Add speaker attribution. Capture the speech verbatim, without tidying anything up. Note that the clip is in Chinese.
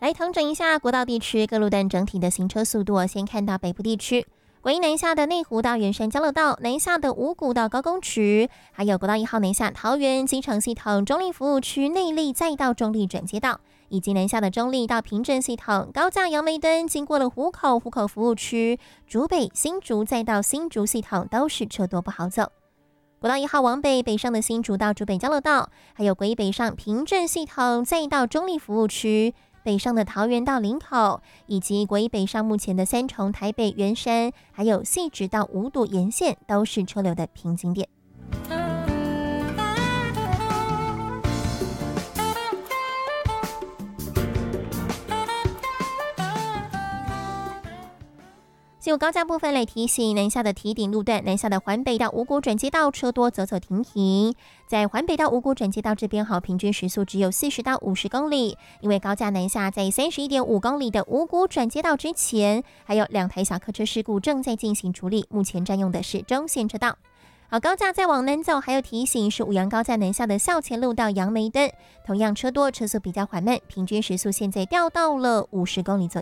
Speaker 1: 来统整一下国道地区各路段整体的行车速度。先看到北部地区，国一南下的内湖到圆山交流道，南下的五股到高工区，还有国道一号南下桃园机场系统中立服务区内坜再到中立转接道，以及南下的中立到平镇系统高架杨梅灯，经过了湖口湖口服务区，竹北新竹再到新竹系统都是车多不好走。国道一号往北，北上的新竹到竹北交流道，还有国一北上平镇系统再到中立服务区，北上的桃园到林口，以及国一北上目前的三重、台北、圆山，还有汐止到五堵沿线都是车流的瓶颈点。就高架部分来提醒，南下的堤顶路段，南下的环北到五股转接道车多走走停停。在环北到五股转接道这边，好，平均时速只有四十到五十公里。因为高架南下在三十一点五公里的五股转接道之前，还有两台小客车事故正在进行处理，目前占用的是中线车道。好，高架再往南走，还有提醒是五杨高架南下的校前路到杨梅灯，同样车多，车速比较缓慢，平均时速现在掉到了五十公里左